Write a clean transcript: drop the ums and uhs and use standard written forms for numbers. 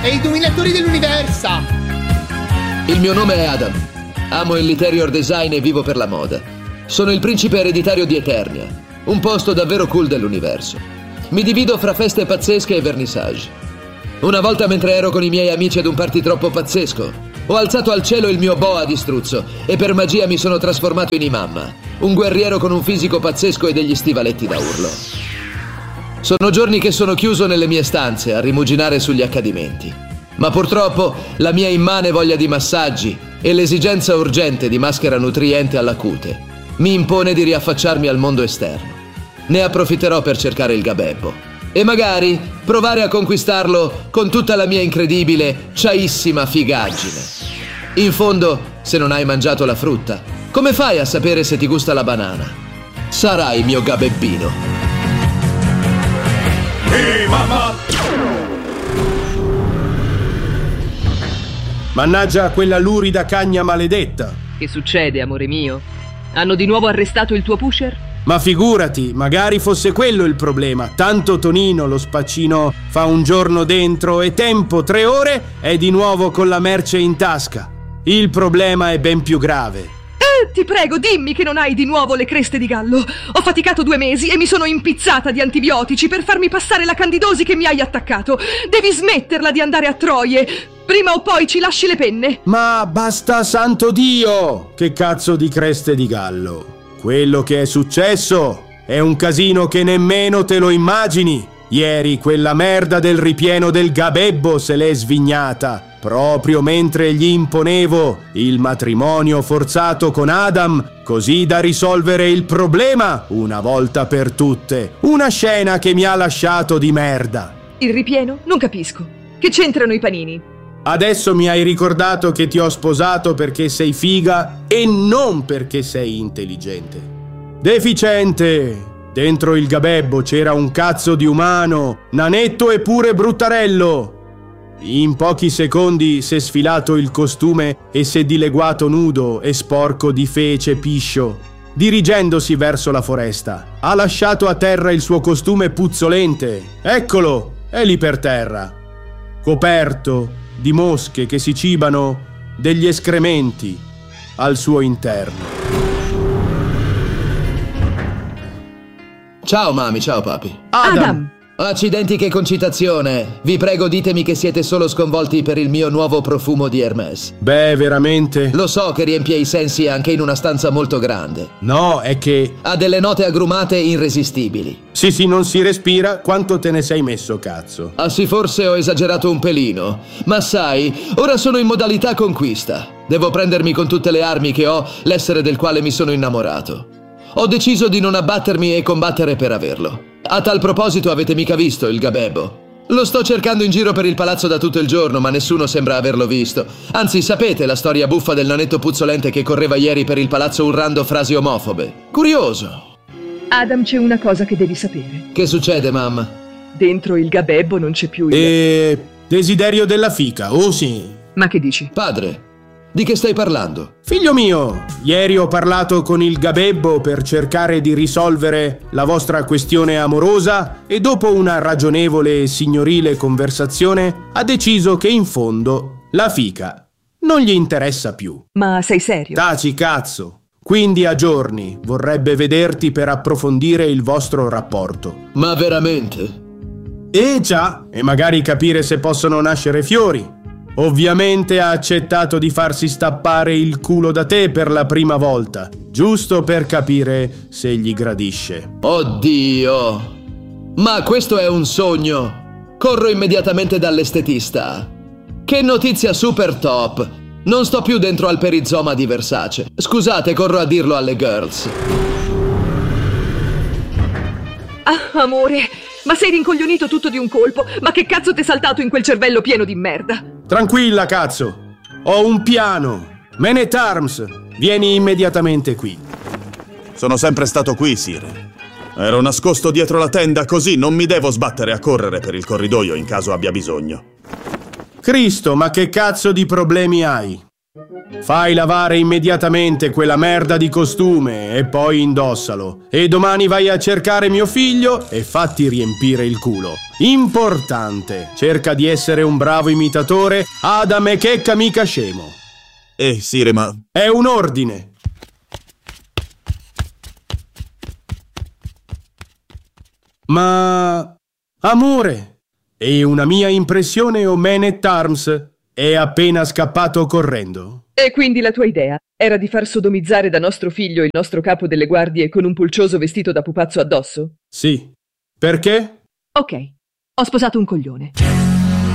e i dominatori dell'universo. Il mio nome è Adam. Amo il l'interior design e vivo per la moda. Sono il principe ereditario di Eternia, un posto davvero cool dell'universo. Mi divido fra feste pazzesche e vernissage. Una volta, mentre ero con i miei amici ad un party troppo pazzesco, ho alzato al cielo il mio boa di struzzo e per magia mi sono trasformato in Imamma, un guerriero con un fisico pazzesco e degli stivaletti da urlo. Sono giorni che sono chiuso nelle mie stanze a rimuginare sugli accadimenti. Ma purtroppo la mia immane voglia di massaggi e l'esigenza urgente di maschera nutriente alla cute mi impone di riaffacciarmi al mondo esterno. Ne approfitterò per cercare il gabebbo e magari provare a conquistarlo con tutta la mia incredibile, ciaissima figaggine. In fondo, se non hai mangiato la frutta, come fai a sapere se ti gusta la banana? Sarai mio gabebbino. Mamma! Mannaggia quella lurida cagna maledetta. Che succede, amore mio? Hanno di nuovo arrestato il tuo pusher? Ma figurati, magari fosse quello il problema. Tanto Tonino, lo spaccino, fa un giorno dentro e tempo 3 ore è di nuovo con la merce in tasca. Il problema è ben più grave. Ti prego, dimmi che non hai di nuovo le creste di gallo. Ho faticato 2 mesi e mi sono impizzata di antibiotici per farmi passare la candidosi che mi hai attaccato. Devi smetterla di andare a troie. Prima o poi ci lasci le penne. Ma basta, santo Dio! Che cazzo di creste di gallo? Quello che è successo è un casino che nemmeno te lo immagini. Ieri quella merda del ripieno del gabebbo se l'è svignata, proprio mentre gli imponevo il matrimonio forzato con Adam, così da risolvere il problema una volta per tutte. Una scena che mi ha lasciato di merda. Il ripieno? Non capisco. Che c'entrano i panini? Adesso mi hai ricordato che ti ho sposato perché sei figa e non perché sei intelligente. Deficiente! Dentro il gabebbo c'era un cazzo di umano, nanetto e pure bruttarello. In pochi secondi s'è sfilato il costume e s'è dileguato nudo e sporco di fece piscio. Dirigendosi verso la foresta, ha lasciato a terra il suo costume puzzolente. Eccolo, è lì per terra, coperto di mosche che si cibano degli escrementi al suo interno. Ciao mami, ciao papi. Adam! Accidenti, che concitazione. Vi prego, ditemi che siete solo sconvolti per il mio nuovo profumo di Hermès. Beh, veramente? Lo so che riempie i sensi anche in una stanza molto grande. No, è che... Ha delle note agrumate irresistibili. Sì, non si respira. Quanto te ne sei messo, cazzo? Ah sì, forse ho esagerato un pelino. Ma sai, ora sono in modalità conquista. Devo prendermi con tutte le armi che ho l'essere del quale mi sono innamorato. Ho deciso di non abbattermi e combattere per averlo. A tal proposito, avete mica visto il gabebbo? Lo sto cercando in giro per il palazzo da tutto il giorno, ma nessuno sembra averlo visto. Anzi, sapete la storia buffa del nanetto puzzolente che correva ieri per il palazzo urlando frasi omofobe? Curioso. Adam, c'è una cosa che devi sapere. Che succede, mamma? Dentro il gabebbo non c'è più desiderio della fica, oh sì. Ma che dici? Padre, di che stai parlando? Figlio mio, ieri ho parlato con il gabebbo per cercare di risolvere la vostra questione amorosa e dopo una ragionevole e signorile conversazione ha deciso che in fondo la fica non gli interessa più. Ma sei serio? Taci, cazzo. Quindi a giorni vorrebbe vederti per approfondire il vostro rapporto. Ma veramente? Già, e magari capire se possono nascere fiori. Ovviamente ha accettato di farsi stappare il culo da te per la prima volta, giusto per capire se gli gradisce. Oddio! Ma questo è un sogno! Corro immediatamente dall'estetista. Che notizia super top! Non sto più dentro al perizoma di Versace. Scusate, corro a dirlo alle girls. Ah, amore, ma sei rincoglionito tutto di un colpo. Ma che cazzo t'è saltato in quel cervello pieno di merda? Tranquilla, cazzo. Ho un piano. Man at Arms, vieni immediatamente qui. Sono sempre stato qui, Sir. Ero nascosto dietro la tenda, così non mi devo sbattere a correre per il corridoio in caso abbia bisogno. Cristo, ma che cazzo di problemi hai? Fai lavare immediatamente quella merda di costume e poi indossalo. E domani vai a cercare mio figlio e fatti riempire il culo. Importante, cerca di essere un bravo imitatore. Adam e checca mica scemo. Sire, ma... È un ordine. Ma... amore, e una mia impressione o Man at Arms è appena scappato correndo? E quindi la tua idea era di far sodomizzare da nostro figlio il nostro capo delle guardie con un pulcioso vestito da pupazzo addosso? Sì. Perché? Ok, ho sposato un coglione.